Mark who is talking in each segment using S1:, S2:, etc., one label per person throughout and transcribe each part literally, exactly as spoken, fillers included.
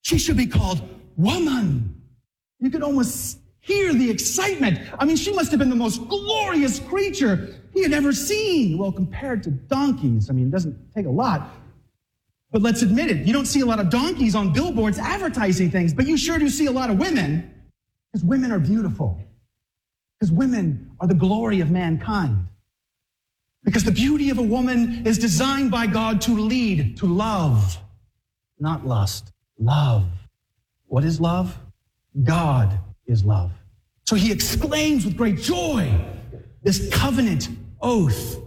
S1: She should be called woman. You could almost hear the excitement. I mean, she must have been the most glorious creature he had ever seen. Well, compared to donkeys, I mean, it doesn't take a lot. But let's admit it, you don't see a lot of donkeys on billboards advertising things, but you sure do see a lot of women, because women are beautiful. Because women are the glory of mankind. Because the beauty of a woman is designed by God to lead to love, not lust. Love. What is love? God is love. So he exclaims with great joy, this covenant oath.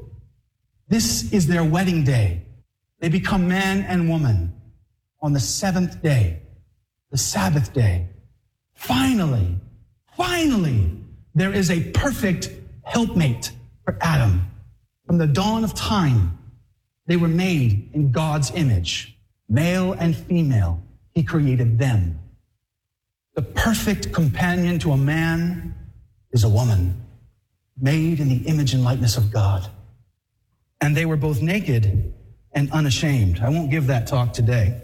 S1: This is their wedding day. They become man and woman on the seventh day, the Sabbath day. Finally, finally, there is a perfect helpmate for Adam. From the dawn of time, they were made in God's image. Male and female, he created them. The perfect companion to a man is a woman, made in the image and likeness of God. And they were both naked and unashamed. I won't give that talk today,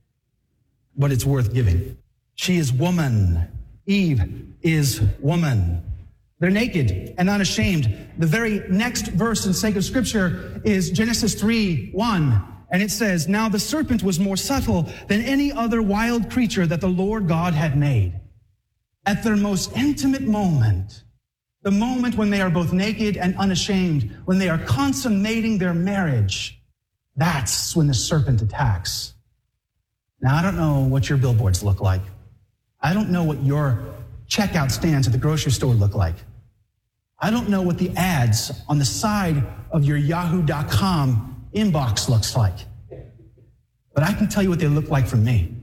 S1: but it's worth giving. She is woman. Eve is woman. They're naked and unashamed. The very next verse in sacred scripture is Genesis three one. And it says, now the serpent was more subtle than any other wild creature that the Lord God had made. At their most intimate moment, the moment when they are both naked and unashamed, when they are consummating their marriage, that's when the serpent attacks. Now, I don't know what your billboards look like. I don't know what your checkout stands at the grocery store look like. I don't know what the ads on the side of your yahoo dot com inbox looks like. But I can tell you what they look like for me.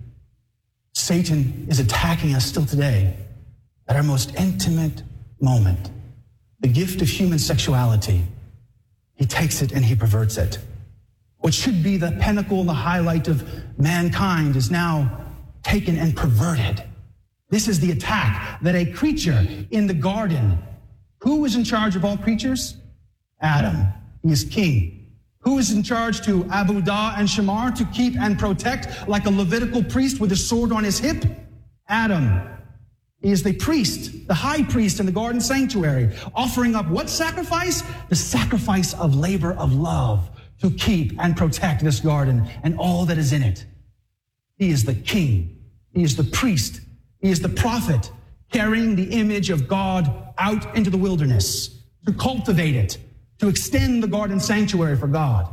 S1: Satan is attacking us still today at our most intimate moment. The gift of human sexuality, he takes it and he perverts it. What should be the pinnacle and the highlight of mankind is now taken and perverted. This is the attack that a creature in the garden, who was in charge of all creatures? Adam. He is king. Who is in charge to Abudah and Shamar, to keep and protect like a Levitical priest with a sword on his hip? Adam. He is the priest, the high priest in the garden sanctuary, offering up what sacrifice? The sacrifice of labor of love to keep and protect this garden and all that is in it. He is the king. He is the priest. He is the prophet, carrying the image of God out into the wilderness to cultivate it, to extend the garden sanctuary for God.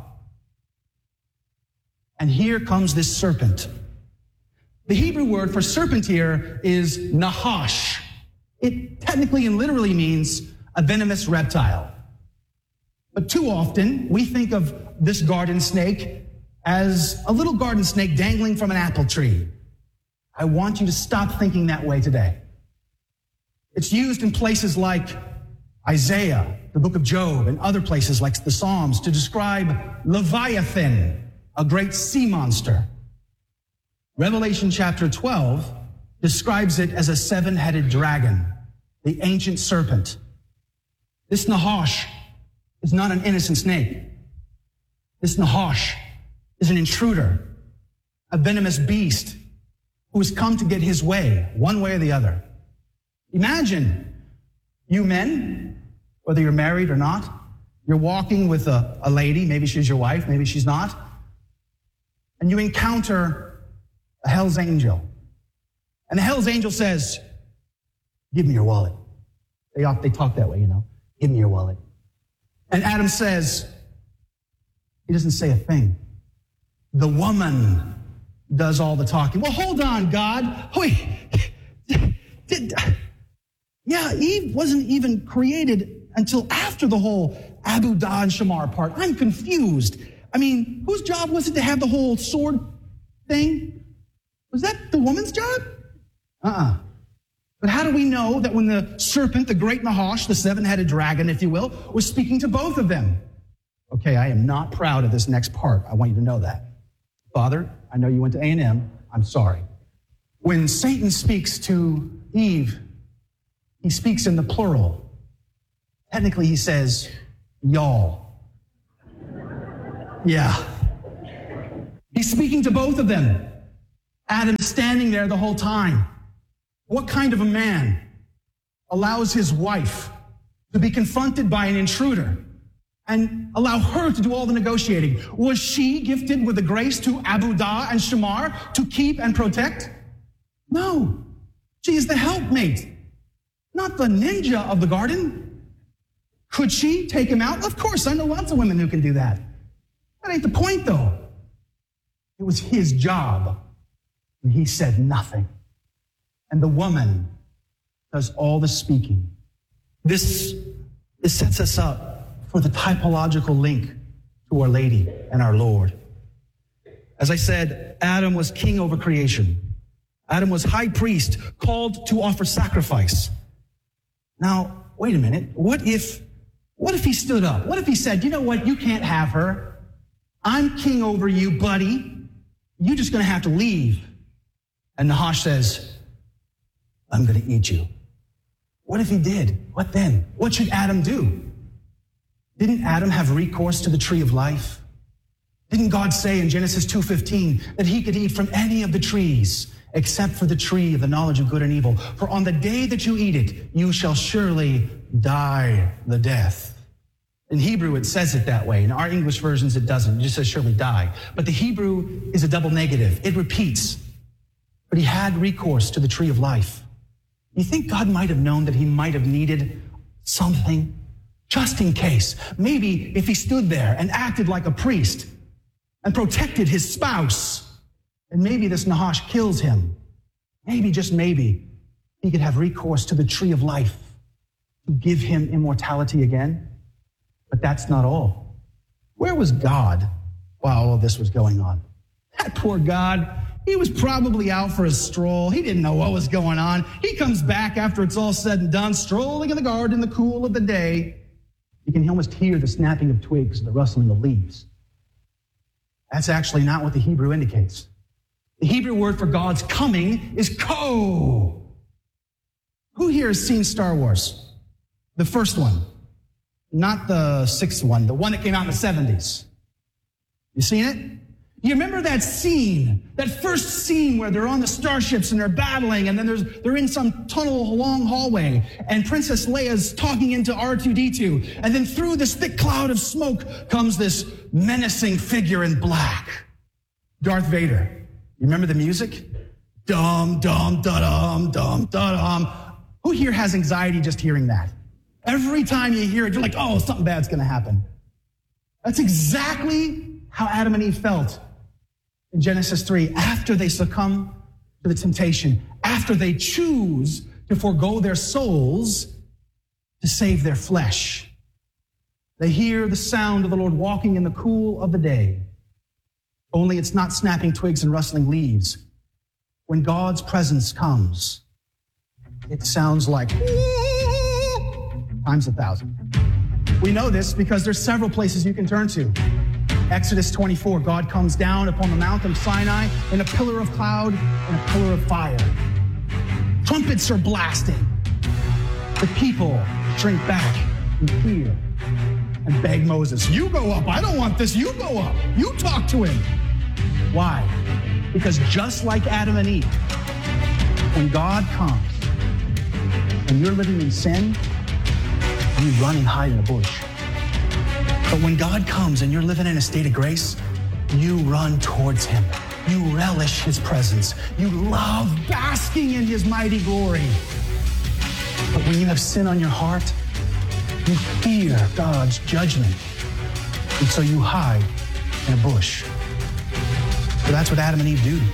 S1: And here comes this serpent. The Hebrew word for serpent here is nahash. It technically and literally means a venomous reptile. But too often, we think of this garden snake as a little garden snake dangling from an apple tree. I want you to stop thinking that way today. It's used in places like Isaiah, the book of Job, and other places like the Psalms to describe Leviathan, a great sea monster. Revelation chapter twelve describes it as a seven-headed dragon, the ancient serpent. This Nahash is not an innocent snake. This Nahash is an intruder, a venomous beast who has come to get his way, one way or the other. Imagine you men, whether you're married or not, you're walking with a, a lady, maybe she's your wife, maybe she's not, and you encounter a hell's angel. And the hell's angel says, give me your wallet. They, they talk that way, you know. Give me your wallet. And Adam says, he doesn't say a thing. The woman does all the talking. Well, hold on, God. Wait. Did, yeah, Eve wasn't even created until after the whole Abudah and Shamar part. I'm confused. I mean, whose job was it to have the whole sword thing? Was that the woman's job? Uh-uh. But how do we know that when the serpent, the great Nahash, the seven-headed dragon, if you will, was speaking to both of them? Okay, I am not proud of this next part. I want you to know that. Father, I know you went to A and M. I'm sorry. When Satan speaks to Eve, he speaks in the plural. Technically, he says, y'all. Yeah. He's speaking to both of them. Adam standing there the whole time. What kind of a man allows his wife to be confronted by an intruder and allow her to do all the negotiating? Was she gifted with the grace to abudah and shamar, to keep and protect? No. She is the helpmate, not the ninja of the garden. Could she take him out? Of course, I know lots of women who can do that. That ain't the point, though. It was his job, and he said nothing. And the woman does all the speaking. This, this sets us up for the typological link to Our Lady and our Lord. As I said, Adam was king over creation. Adam was high priest, called to offer sacrifice. Now, wait a minute. What if, what if he stood up? What if he said, you know what? You can't have her. I'm king over you, buddy. You're just going to have to leave. And Nahash says, I'm going to eat you. What if he did? What then? What should Adam do? Didn't Adam have recourse to the tree of life? Didn't God say in Genesis two fifteen that he could eat from any of the trees except for the tree of the knowledge of good and evil? For on the day that you eat it, you shall surely die the death. In Hebrew, it says it that way. In our English versions, it doesn't. It just says surely die. But the Hebrew is a double negative. It repeats. But he had recourse to the tree of life. You think God might have known that he might have needed something just in case? Maybe if he stood there and acted like a priest and protected his spouse, and maybe this Nahash kills him, maybe, just maybe, he could have recourse to the tree of life to give him immortality again. But that's not all. Where was God while all of this was going on? That poor God, he was probably out for a stroll. He didn't know what was going on. He comes back after it's all said and done, strolling in the garden in the cool of the day. You can almost hear the snapping of twigs and the rustling of leaves. That's actually not what the Hebrew indicates. The Hebrew word for God's coming is ko. Who here has seen Star Wars? The first one. Not the sixth one, the one that came out in the seventies. You seen it? You remember that scene, that first scene where they're on the starships and they're battling, and then there's, they're in some tunnel, long hallway, and Princess Leia's talking into R two D two, and then through this thick cloud of smoke comes this menacing figure in black, Darth Vader. You remember the music? Dum, dum, da-dum, dum, da-dum. Who here has anxiety just hearing that? Every time you hear it, you're like, oh, something bad's going to happen. That's exactly how Adam and Eve felt in Genesis three, after they succumb to the temptation, after they choose to forego their souls to save their flesh. They hear the sound of the Lord walking in the cool of the day. Only it's not snapping twigs and rustling leaves. When God's presence comes, it sounds like times a thousand. We know this because there's several places you can turn to. Exodus twenty-four, God comes down upon the Mount of Sinai in a pillar of cloud and a pillar of fire. Trumpets are blasting. The people shrink back in fear and beg Moses, you go up. I don't want this. You go up. You talk to him. Why? Because just like Adam and Eve, when God comes and you're living in sin, you run and hide in a bush. But when God comes and you're living in a state of grace, you run towards him. You relish his presence. You love basking in his mighty glory. But when you have sin on your heart, you fear God's judgment. And so you hide in a bush. So that's what Adam and Eve do.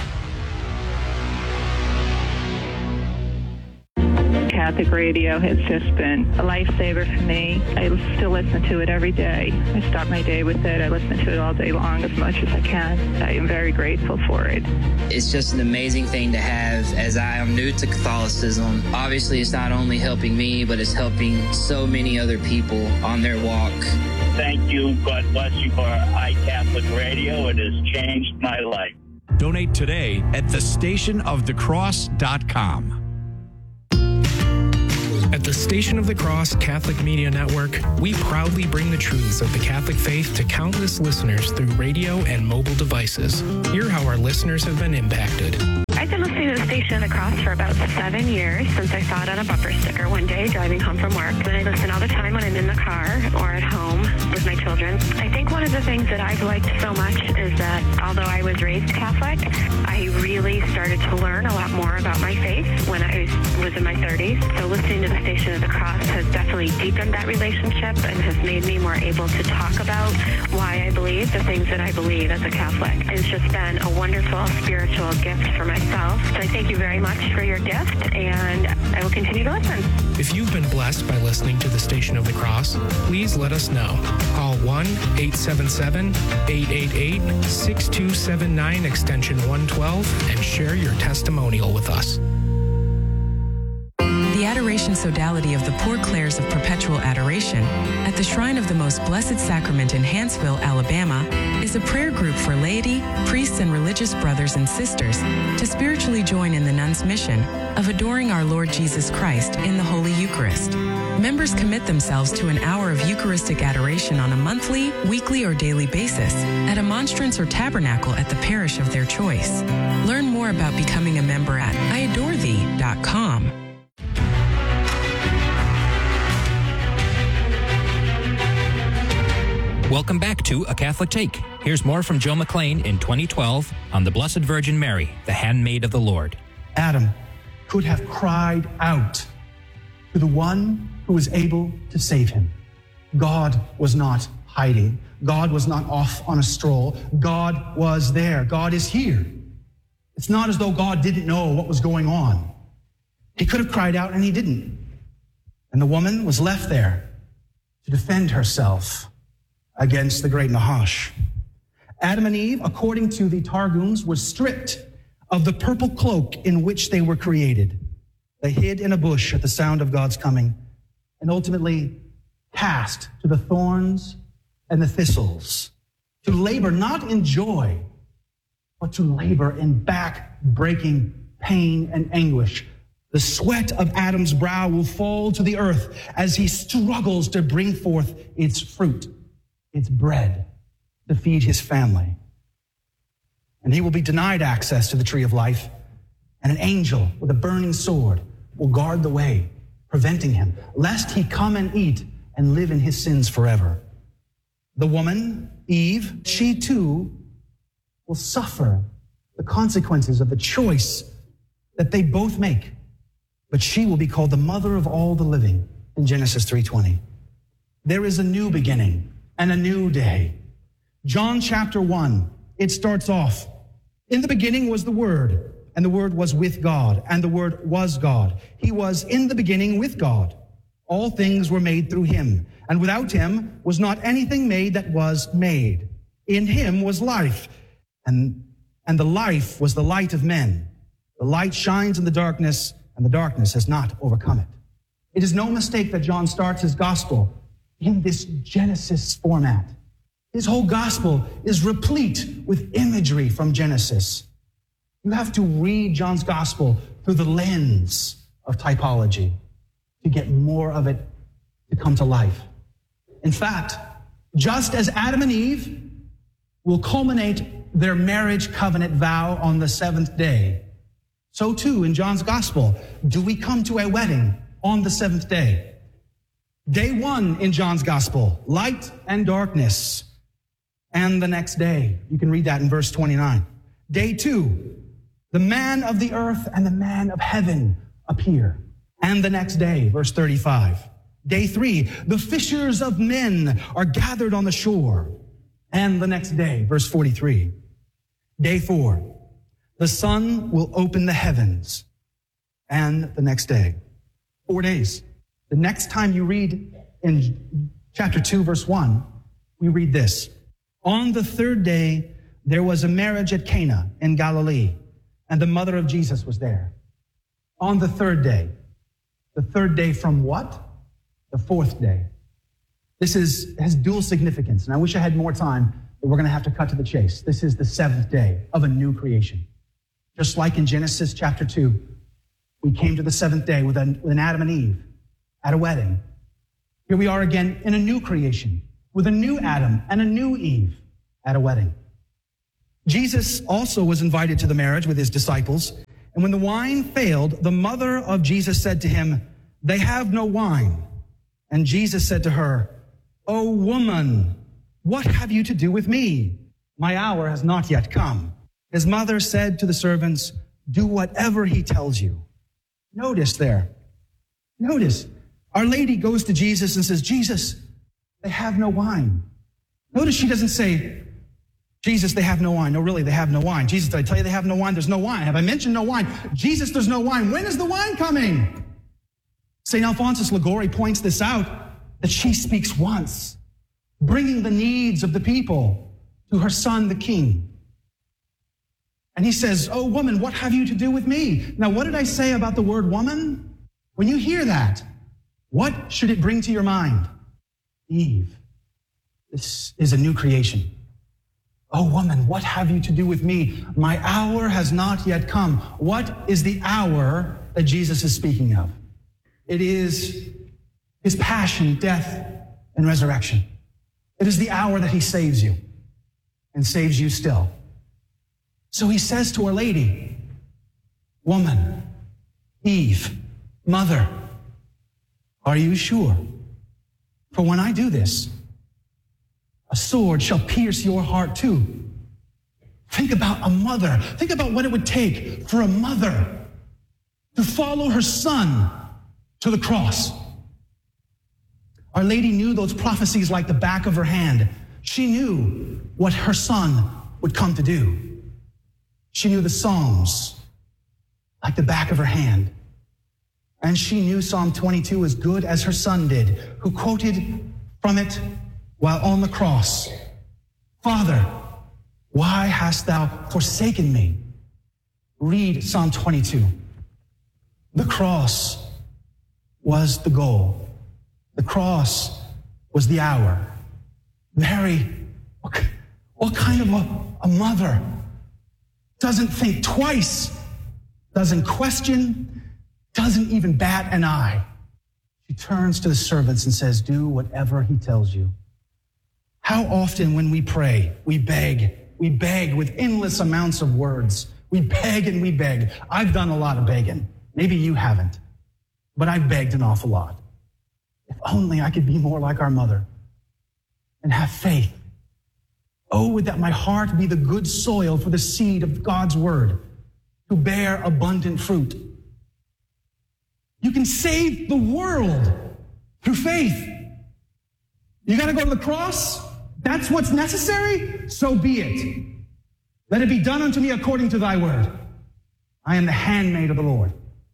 S2: Catholic radio has just been a lifesaver for me. I still listen to it every day. I start my day with it. I listen to it all day long as much as I can. I am very grateful for it.
S3: It's just an amazing thing to have, as I am new to Catholicism. Obviously, it's not only helping me, but it's helping so many other people on their walk.
S4: Thank you. God bless you for iCatholic Radio. It has changed my life.
S5: Donate today at the station of the cross dot com. At the Station of the Cross Catholic Media Network, we proudly bring the truths of the Catholic faith to countless listeners through radio and mobile devices. Hear how our listeners have been impacted.
S6: I've been listening to the Station of the Cross for about seven years since I saw it on a bumper sticker one day driving home from work. And I listen all the time when I'm in the car or at home with my children. I think one of the things that I've liked so much is that although I was raised Catholic, I really started to learn a lot more about my faith when I was in my thirties. So listening to the Station of the Cross has definitely deepened that relationship and has made me more able to talk about why I believe the things that I believe as a Catholic. It's just been a wonderful spiritual gift for myself. So I thank you very much for your gift, and I will continue to listen.
S5: If you've been blessed by listening to the Station of the Cross, please let us know. Call one eight seven seven, eight eight eight, six two seven nine extension one twelve and share your testimonial with us.
S7: The Adoration Sodality of the Poor Clares of Perpetual Adoration at the Shrine of the Most Blessed Sacrament in Hanceville, Alabama, is a prayer group for laity, priests, and religious brothers and sisters to spiritually join in the nuns' mission of adoring our Lord Jesus Christ in the Holy Eucharist. Members commit themselves to an hour of Eucharistic adoration on a monthly, weekly, or daily basis at a monstrance or tabernacle at the parish of their choice. Learn more about becoming a member at I adore thee dot com.
S8: Welcome back to A Catholic Take. Here's more from Joe McLean in twenty twelve on the Blessed Virgin Mary, the handmaid of the Lord.
S1: Adam could have cried out to the one who was able to save him. God was not hiding. God was not off on a stroll. God was there. God is here. It's not as though God didn't know what was going on. He could have cried out, and he didn't. And the woman was left there to defend herself against the great Nahash. Adam and Eve, according to the Targums, were stripped of the purple cloak in which they were created. They hid in a bush at the sound of God's coming and ultimately cast to the thorns and the thistles to labor not in joy, but to labor in back-breaking pain and anguish. The sweat of Adam's brow will fall to the earth as he struggles to bring forth its fruit, its bread, to feed his family. And he will be denied access to the tree of life, and an angel with a burning sword will guard the way, preventing him, lest he come and eat and live in his sins forever. The woman, Eve, she too will suffer the consequences of the choice that they both make, but she will be called the mother of all the living in Genesis three twenty. There is a new beginning and a new day. John chapter one, it starts off, in the beginning was the Word, and the Word was with God, and the Word was God. He was in the beginning with God. All things were made through him, and without him was not anything made that was made. In him was life, and, and the life was the light of men. The light shines in the darkness, and the darkness has not overcome it. It is no mistake that John starts his gospel in this Genesis format. His whole gospel is replete with imagery from Genesis. You have to read John's gospel through the lens of typology to get more of it to come to life. In fact, just as Adam and Eve will culminate their marriage covenant vow on the seventh day, so too in John's gospel do we come to a wedding on the seventh day. Day one in John's gospel, light and darkness. And the next day, you can read that in verse twenty-nine. Day two, the man of the earth and the man of heaven appear. And the next day, verse thirty-five. Day three, the fishers of men are gathered on the shore. And the next day, verse forty-three. Day four, the sun will open the heavens. And the next day, four days. The next time you read in chapter two, verse one, we read this. On the third day, there was a marriage at Cana in Galilee, and the mother of Jesus was there. On the third day. The third day from what? The fourth day. This is has dual significance, and I wish I had more time, but we're going to have to cut to the chase. This is the seventh day of a new creation. Just like in Genesis chapter two, we came to the seventh day with an, with an Adam and Eve, at a wedding. Here we are again in a new creation with a new Adam and a new Eve at a wedding. Jesus also was invited to the marriage with his disciples. And when the wine failed, the mother of Jesus said to him, "They have no wine." And Jesus said to her, "O woman, what have you to do with me? My hour has not yet come." His mother said to the servants, "Do whatever he tells you." Notice there. Notice. Our Lady goes to Jesus and says, "Jesus, they have no wine." Notice she doesn't say, "Jesus, they have no wine." No, really, they have no wine. "Jesus, did I tell you they have no wine?" There's no wine. Have I mentioned no wine? "Jesus, there's no wine." When is the wine coming? Saint Alphonsus Liguori points this out, that she speaks once, bringing the needs of the people to her son, the king. And he says, "Oh, woman, what have you to do with me?" Now, what did I say about the word woman? When you hear that, what should it bring to your mind? Eve. This is a new creation. "Oh, woman, what have you to do with me? My hour has not yet come." What is the hour that Jesus is speaking of? It is his passion, death, and resurrection. It is the hour that he saves you and saves you still. So he says to Our Lady, "Woman, Eve, mother, are you sure? For when I do this, a sword shall pierce your heart too." Think about a mother. Think about what it would take for a mother to follow her son to the cross. Our Lady knew those prophecies like the back of her hand. She knew what her son would come to do. She knew the Psalms like the back of her hand. And she knew Psalm twenty-two as good as her son did, who quoted from it while on the cross. "Father, why hast thou forsaken me?" Read Psalm twenty-two. The cross was the goal. The cross was the hour. Mary, what, what kind of a, a mother doesn't think twice, doesn't question, doesn't even bat an eye? She turns to the servants and says, "Do whatever he tells you." How often when we pray, we beg, we beg with endless amounts of words. We beg and we beg. I've done a lot of begging. Maybe you haven't, but I've begged an awful lot. If only I could be more like our mother and have faith. Oh, would that my heart be the good soil for the seed of God's word to bear abundant fruit. You can save the world through faith. You got to go to the cross? That's what's necessary? So be it. Let it be done unto me according to thy word. I am the handmaid of the Lord.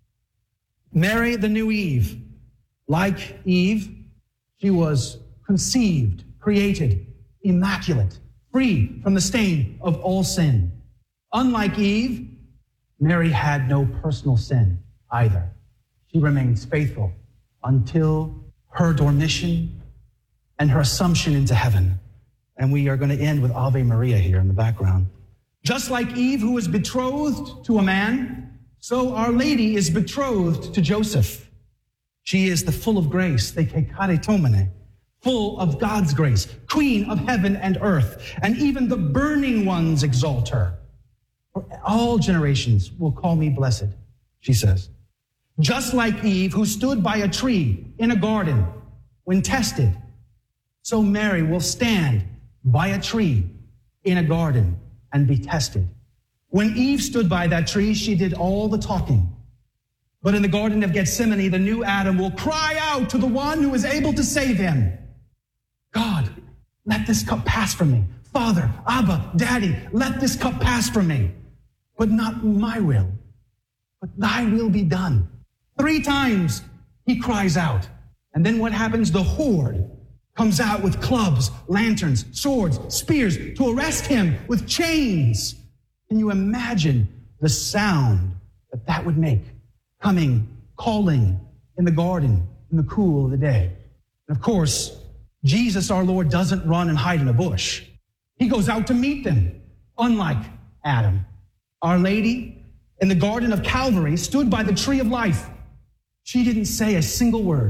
S1: Mary, the new Eve. Like Eve, she was conceived, created, immaculate, free from the stain of all sin. Unlike Eve, Mary had no personal sin either. She remains faithful until her dormition and her assumption into heaven. And we are going to end with Ave Maria here in the background. Just like Eve, who was betrothed to a man, so Our Lady is betrothed to Joseph. She is the full of grace, the kekaritomene, full of God's grace, queen of heaven and earth, and even the burning ones exalt her. For all generations will call me blessed, she says. Just like Eve, who stood by a tree in a garden when tested, so Mary will stand by a tree in a garden and be tested. When Eve stood by that tree, she did all the talking. But in the Garden of Gethsemane, the new Adam will cry out to the one who is able to save him. God, let this cup pass from me. Father, Abba, Daddy, let this cup pass from me. But not my will, but thy will be done. Three times he cries out. And then what happens? The horde comes out with clubs, lanterns, swords, spears to arrest him with chains. Can you imagine the sound that that would make? Coming, calling in the garden in the cool of the day. And of course, Jesus, our Lord, doesn't run and hide in a bush. He goes out to meet them, unlike Adam. Our Lady, in the Garden of Calvary, stood by the tree of life. She didn't say a single word.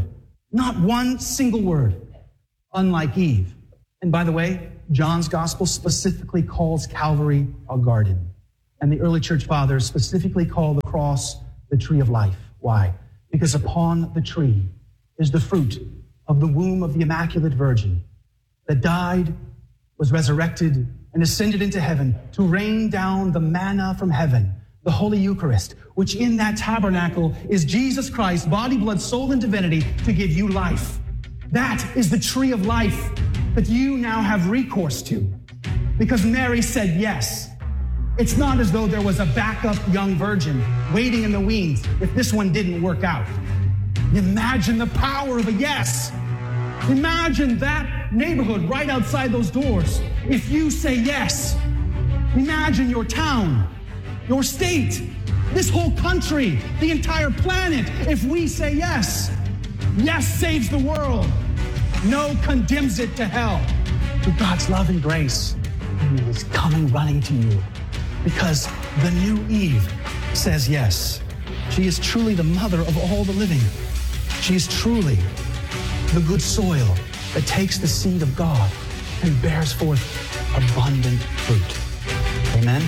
S1: Not one single word, unlike Eve. And by the way, John's gospel specifically calls Calvary a garden. And the early church fathers specifically call the cross the tree of life. Why? Because upon the tree is the fruit of the womb of the Immaculate Virgin that died, was resurrected, and ascended into heaven to rain down the manna from heaven, the Holy Eucharist, which in that tabernacle is Jesus Christ, body, blood, soul, and divinity, to give you life. That is the tree of life that you now have recourse to, because Mary said yes. It's not as though there was a backup young virgin waiting in the wings if this one didn't work out. Imagine the power of a yes. Imagine that neighborhood right outside those doors. If you say yes, imagine your town, your state, this whole country, the entire planet. If we say yes, yes saves the world. No condemns it to hell. Through God's love and grace, He is coming running to you because the new Eve says yes. She is truly the mother of all the living. She is truly the good soil that takes the seed of God and bears forth abundant fruit. Amen?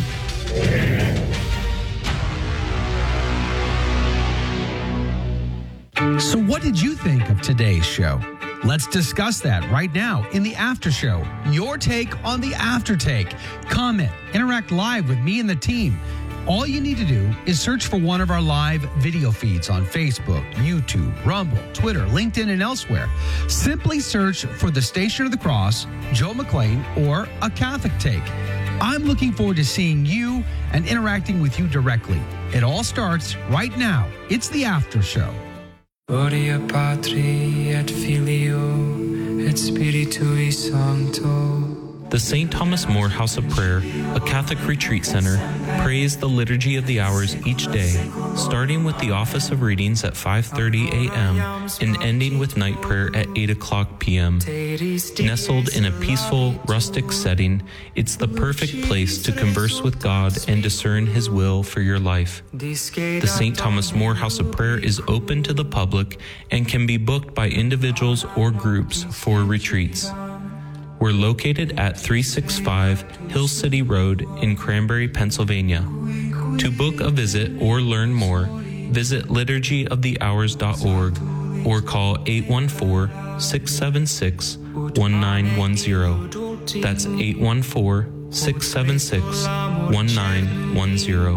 S1: Amen.
S9: So what did you think of today's show? Let's discuss that right now in the after show. Your take on the after take. Comment, interact live with me and the team. All you need to do is search for one of our live video feeds on Facebook, YouTube, Rumble, Twitter, LinkedIn, and elsewhere. Simply search for the Station of the Cross, Joe McClain, or A Catholic Take. I'm looking forward to seeing you and interacting with you directly. It all starts right now. It's the after show.
S10: Gloria Patri et Filio et Spiritui Sancto.
S11: The Saint Thomas More House of Prayer, a Catholic retreat center, prays the Liturgy of the Hours each day, starting with the Office of Readings at five thirty a.m. and ending with night prayer at eight o'clock p.m. Nestled in a peaceful, rustic setting, it's the perfect place to converse with God and discern His will for your life. The Saint Thomas More House of Prayer is open to the public and can be booked by individuals or groups for retreats. We're located at three sixty-five Hill City Road in Cranberry, Pennsylvania. To book a visit or learn more, visit liturgy of the hours dot org or call eight one four, six seven six, one nine one zero. That's eight one four, six seven six, one nine one zero.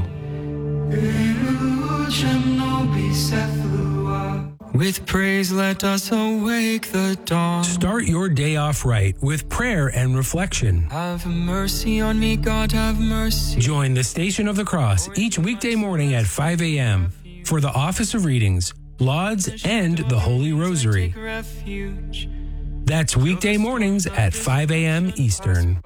S10: With praise, let us awake the dawn.
S5: Start your day off right with prayer and reflection.
S10: Have mercy on me, God, have mercy.
S5: Join the Station of the Cross each weekday morning at five a.m. for the Office of Readings, Lauds, and the Holy Rosary. That's weekday mornings at five a.m. Eastern.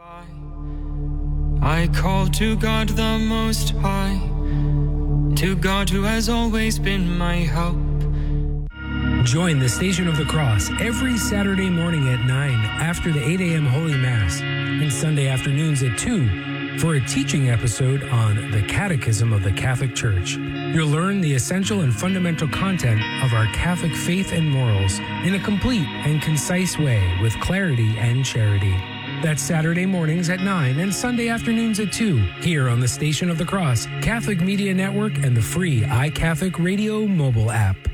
S10: I call to God the Most High, to God who has always been my help.
S5: Join the Station of the Cross every Saturday morning at nine after the eight a.m. Holy Mass and Sunday afternoons at two for a teaching episode on the Catechism of the Catholic Church. You'll learn the essential and fundamental content of our Catholic faith and morals in a complete and concise way with clarity and charity. That's Saturday mornings at nine and Sunday afternoons at two here on the Station of the Cross, Catholic Media Network, and the free iCatholic Radio mobile app.